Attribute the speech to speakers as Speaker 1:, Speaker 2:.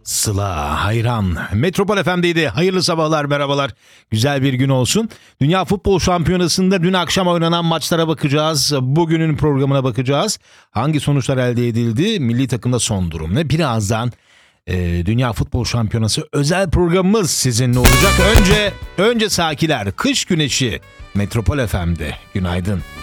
Speaker 1: Sıla, Hayran, Metropol FM'deydi. Hayırlı sabahlar, merhabalar. Güzel bir gün olsun. Dünya Futbol Şampiyonası'nda dün akşam oynanan maçlara bakacağız. Bugünün programına bakacağız. Hangi sonuçlar elde edildi? Milli takımda son durum ne? Birazdan Dünya Futbol Şampiyonası özel programımız sizinle olacak. Önce Sakiler, Kış Güneşi, Metropol FM'de. Günaydın.